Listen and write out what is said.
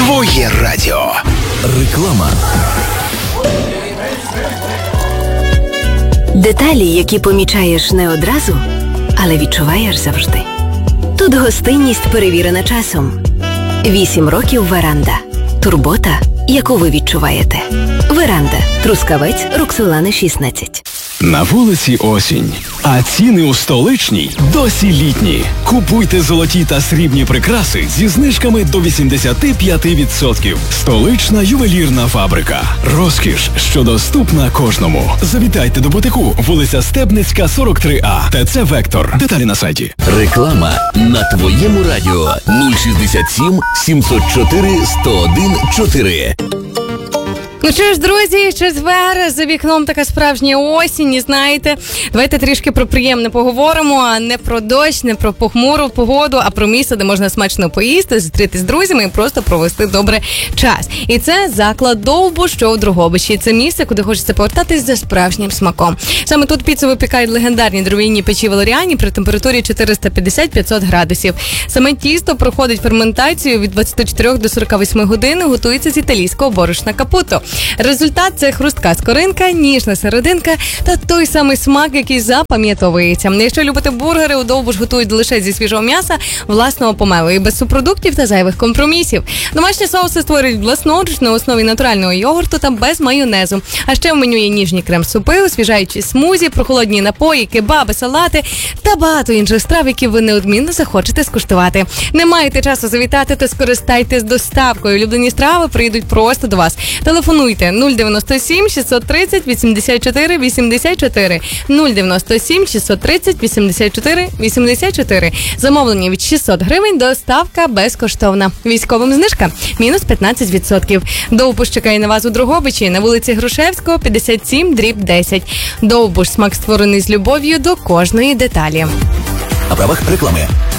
Твоє радіо. Реклама. Деталі, які помічаєш не одразу, але відчуваєш завжди. Тут гостинність перевірена часом. 8 років Веранда. Турбота, яку ви відчуваєте. Веранда. Трускавець, Роксолани 16. На вулиці осінь, а ціни у столичній досі літні. Купуйте золоті та срібні прикраси зі знижками до 85%. Столична ювелірна фабрика. Розкіш, що доступна кожному. Завітайте до бутику, вулиця Стебницька, 43А. ТЦ «Вектор». Деталі на сайті. Реклама на Твоєму радіо. 067 704 101 4. Ну що ж, друзі, четвер, за вікном така справжня осінь, і знаєте, давайте трішки про приємне поговоримо, а не про дощ, не про похмуру погоду, а про місце, де можна смачно поїсти, зустрітися з друзями і просто провести добре час. І це заклад Довбуш, що у Дрогобичі. Це місце, куди хочеться повертатись за справжнім смаком. Саме тут піцу випікають легендарні дров'яні печі Валеріані при температурі 450-500 градусів. Саме тісто проходить ферментацію від 24 до 48 годин, готується з італійського борошна капуто. Результат – це хрустка скоринка, ніжна серединка та той самий смак, який запам'ятовується. Якщо любите бургери, у Довбуш готують лише зі свіжого м'яса, власного помелу і без субпродуктів та зайвих компромісів. Домашні соуси створюють власноруч на основі натурального йогурту та без майонезу. А ще в меню є ніжні крем-супи, освіжаючі смузі, прохолодні напої, кебаби, салати та багато інших страв, які ви неодмінно захочете скуштувати. Не маєте часу завітати, то скористайтесь доставкою. Улюблені страви приїдуть просто до вас. Телефонуйте 097 630 84 84 097 630 84 84. Замовлення від 600 гривень, доставка безкоштовна. Військовим знижка мінус 15%. Довбуш чекає на вас у Дрогобичі на вулиці Грушевського, 57/10. Довбуш – смак створений з любов'ю до кожної деталі. На правах реклами.